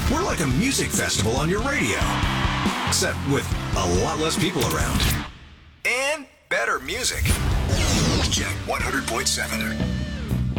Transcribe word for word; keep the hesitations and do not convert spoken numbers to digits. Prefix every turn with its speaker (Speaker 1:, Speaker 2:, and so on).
Speaker 1: We're like a music festival on your radio, except with a lot less people around. And better music. Check one hundred point seven.